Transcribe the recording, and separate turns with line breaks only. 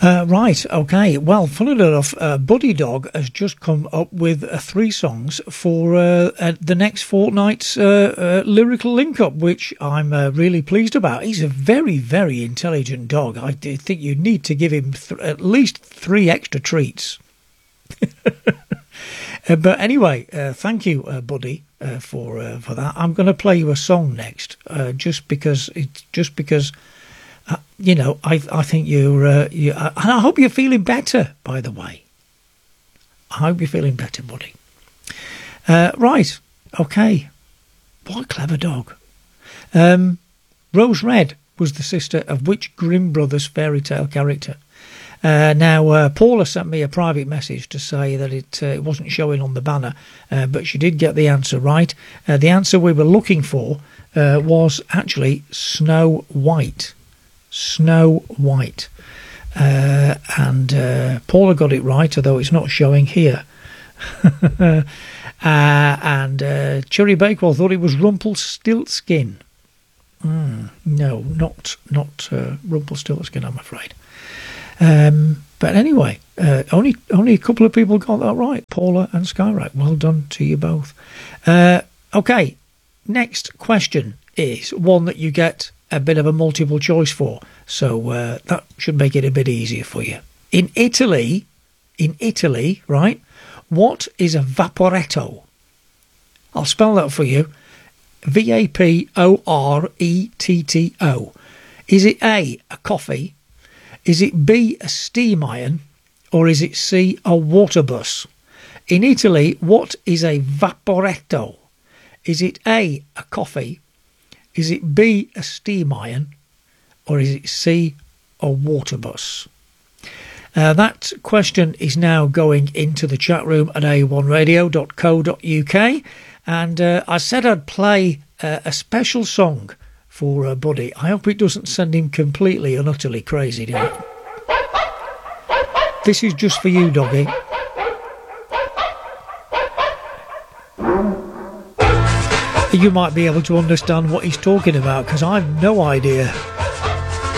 Right, okay. Well, funny enough, Buddy Dog has just come up with 3 songs for the next fortnight's lyrical link-up, which I'm really pleased about. He's a very, very intelligent dog. I do think you need to give him at least 3 extra treats. But anyway, thank you, Buddy, for that. I'm going to play you a song next, just because you know, I think and I hope you're feeling better, by the way. I hope you're feeling better, buddy. Right, okay. What a clever dog. Rose Red was the sister of which Grimm Brothers fairy tale character? Now, Paula sent me a private message to say that it wasn't showing on the banner, but she did get the answer right. The answer we were looking for was actually Snow White. Snow White. And Paula got it right, although it's not showing here. And Cherry Bakewell thought it was Rumpelstiltskin. No, not Rumpelstiltskin, I'm afraid. But anyway, only a couple of people got that right, Paula and Skyride. Well done to you both. Okay, next question is one that you get a bit of a multiple choice for, so that should make it a bit easier for you. In Italy, right, what is a vaporetto? I'll spell that for you. VAPORETTO. Is it A, a coffee? Is it B, a steam iron? Or is it C, a water bus? In Italy, what is a vaporetto? Is it A, a coffee? Is it B, a steam iron? Or is it C, a water bus? That question is now going into the chat room at a1radio.co.uk. And I said I'd play a special song for Buddy. I hope it doesn't send him completely and utterly crazy, do it? This is just for you, doggy. You might be able to understand what he's talking about, because I've no idea.